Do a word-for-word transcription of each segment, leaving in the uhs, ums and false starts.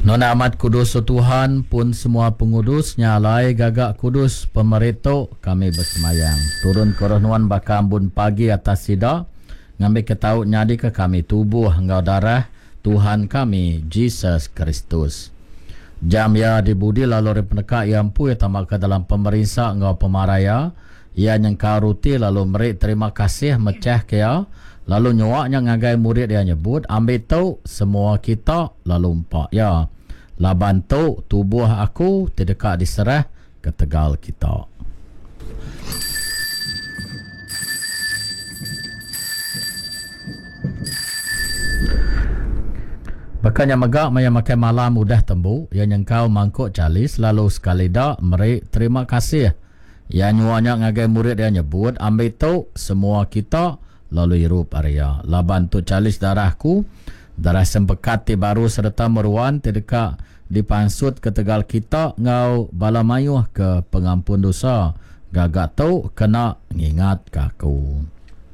Nona amat kudus Tuhan pun semua pengudus nyalai gagak kudus pemerintah kami bersemayang. Turun koronuan baka ambun pagi atas sida ngambil ketahu nyadi ke kami tubuh engkau darah Tuhan kami Jesus Kristus. Jam ya dibudi lalu peneka yang pu ya tamak ke dalam pemerintah engkau pemaraya ia nyengkau ruti lalu merik terima kasih mecah kaya lalu nyawaknya ngagai murid dia nyebut ambil tahu semua kita lalu empak ya laban tu tubuh aku terdekat diserah ke tegal kita. Bakanya megak maya makan malam mudah tembu yang engkau mangkuk calis lalu sekali dak merik terima kasih yang nyuanya ngagai murid dia nyebut ambil tu semua kita lalu hirup area laban tu calis darahku darah sempekat ti baru serta meruan terdekat dipansut ke tegal kita ngau bala mayuh ke pengampun dosa gagak tau kena ngingat kaku.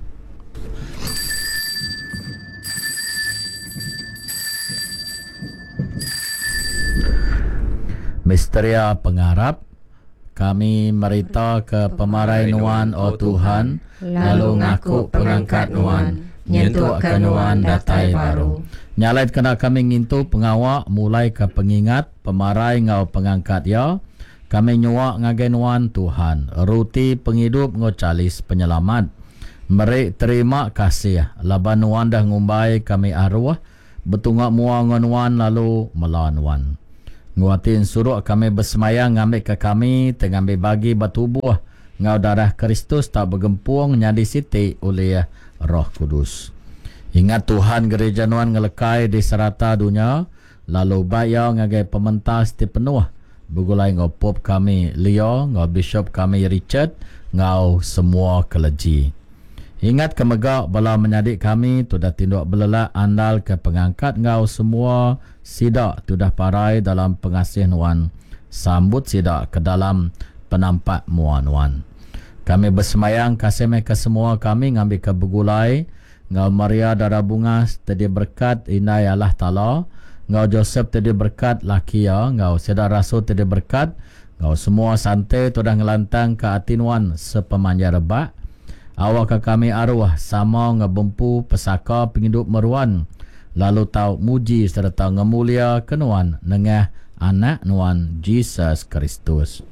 Misteria pengarap kami merita ke pemarai nuan o Tuhan lalu ngaku pengangkat nuan nyentuh ke nuan datai baru. Nyalait kena kami ngintu pengawak mulai ke pengingat pemarai ngau pengangkat ya. Kami nyuak ngagenuan Tuhan. Ruti penghidup ngocalis penyelamat. Merik terima kasih. Laban nuan dah ngumbai kami arwah. Betungak mua ngonuan lalu melawan. Nguatin suruh kami bersemayang ngambil ke kami. Tengambil bagi batubuh. Ngau darah Kristus tak bergempung nyadi siti oleh Roh Kudus. Ingat Tuhan gereja nuan ngelekai di serata dunia lalu bayar ngagai pementas ti penuh begulai ngau pop kami Leo ngau bishop kami Richard ngau semua keleji. Ingat kemegak bala menyadik kami tu dah tinduk belelak andal ke pengangkat ngau semua sidak tu dah parai dalam pengasih nuan sambut sidak ke dalam penampak muan nuan. Kami bersemayang kasih mereka semua kami ngambil ke begulai ngau Maria darah bunga tadi berkat inai Allah Ta'ala. Ngau Joseph tadi berkat laki ya. Ngau Sedar Rasul tadi berkat. Ngau semua santai tu dah ngelantang ke atinuan sepemanja rebak. Awak ke kami arwah sama ngebempu pesaka penghidup meruan. Lalu tau muji serta ngemulia kenuan nengah anak nuan Jesus Kristus.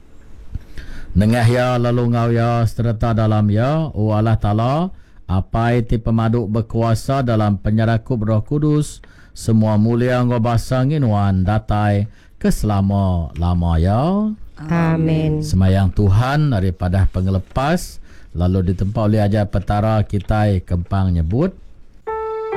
Nengah ya lalu ngau ya serta dalam ya o Allah Ta'ala. Apa itu pemaduk berkuasa dalam penyerakup Roh Kudus semua mulia engkau basang inuan datai keselama lama ya. Amin. Semayang Tuhan daripada pengelepas lalu ditempa oleh ajar petara kita kempang nyebut